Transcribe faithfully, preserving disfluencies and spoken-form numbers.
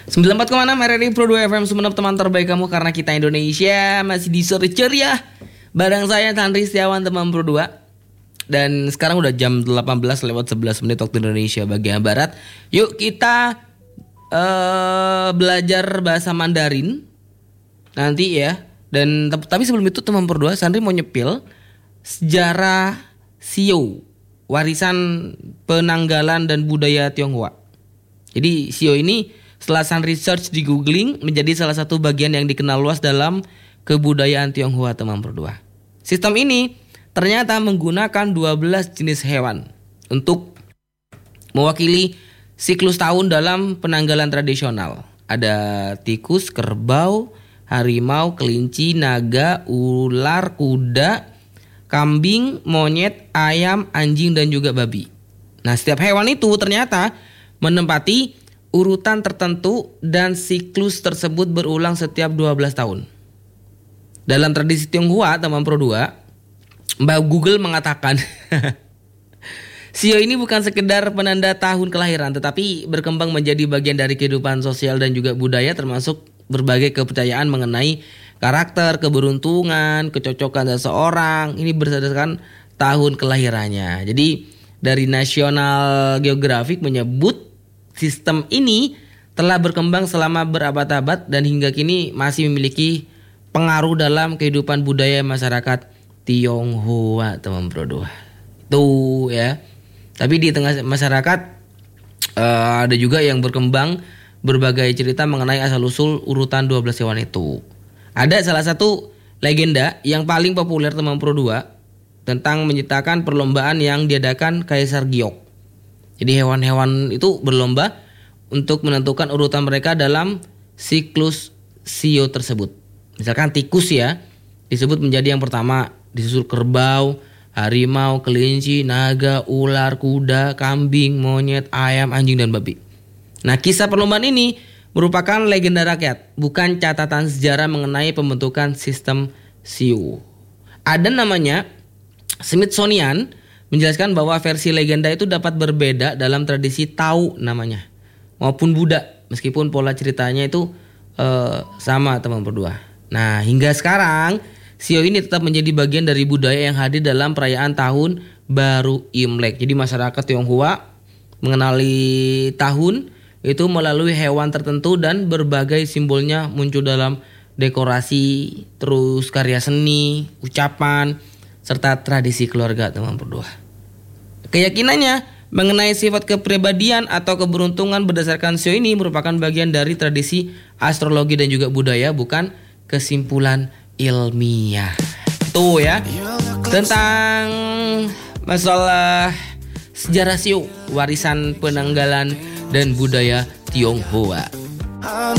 sembilan puluh empat koma enam R R I Pro dua F M Sumenep, teman terbaik kamu karena kita Indonesia. Masih di sore ceria bareng saya Tanri Setiawan, teman Pro dua. Dan sekarang udah jam delapan belas lewat sebelas menit waktu Indonesia bagian Barat. Yuk kita uh, belajar bahasa Mandarin nanti ya. Dan tapi sebelum itu teman Pro dua, Sandri mau nyepil sejarah Sio, warisan penanggalan dan budaya Tionghoa. Jadi Sio ini setelah San research di googling menjadi salah satu bagian yang dikenal luas dalam kebudayaan Tionghoa, teman Pro dua. Sistem ini ternyata menggunakan dua belas jenis hewan untuk mewakili siklus tahun dalam penanggalan tradisional. Ada tikus, kerbau, harimau, kelinci, naga, ular, kuda, kambing, monyet, ayam, anjing, dan juga babi. Nah, setiap hewan itu ternyata menempati urutan tertentu dan siklus tersebut berulang setiap dua belas tahun. Dalam tradisi Tionghoa, teman Pro dua, Mbak Google mengatakan Sio ini bukan sekedar penanda tahun kelahiran, tetapi berkembang menjadi bagian dari kehidupan sosial dan juga budaya, termasuk berbagai kepercayaan mengenai karakter, keberuntungan, kecocokan seseorang. Ini berdasarkan tahun kelahirannya. Jadi dari National Geographic menyebut sistem ini telah berkembang selama berabad-abad dan hingga kini masih memiliki pengaruh dalam kehidupan budaya masyarakat Tionghoa, teman Pro dua. Itu ya. Tapi di tengah masyarakat uh, ada juga yang berkembang berbagai cerita mengenai asal-usul urutan dua belas hewan itu. Ada salah satu legenda yang paling populer, teman Pro dua, tentang menciptakan perlombaan yang diadakan Kaisar Giok. Jadi hewan-hewan itu berlomba untuk menentukan urutan mereka dalam siklus Sio tersebut. Misalkan tikus ya, disebut menjadi yang pertama, disusul kerbau, harimau, kelinci, naga, ular, kuda, kambing, monyet, ayam, anjing, dan babi. Nah, kisah perlombaan ini merupakan legenda rakyat, bukan catatan sejarah mengenai pembentukan sistem Sio. Ada namanya Smithsonian menjelaskan bahwa versi legenda itu dapat berbeda dalam tradisi Tao namanya maupun Buddha, meskipun pola ceritanya itu uh, sama, teman berdua. Nah, hingga sekarang Sio ini tetap menjadi bagian dari budaya yang hadir dalam perayaan tahun baru Imlek. Jadi masyarakat Tionghoa mengenali tahun itu melalui hewan tertentu dan berbagai simbolnya muncul dalam dekorasi, terus karya seni, ucapan, serta tradisi keluarga, teman berdua. Keyakinannya mengenai sifat kepribadian atau keberuntungan berdasarkan Sio ini merupakan bagian dari tradisi astrologi dan juga budaya, bukan kesimpulan ilmiah. Tuh ya, tentang masalah sejarah Sio, warisan penanggalan dan budaya Tionghoa.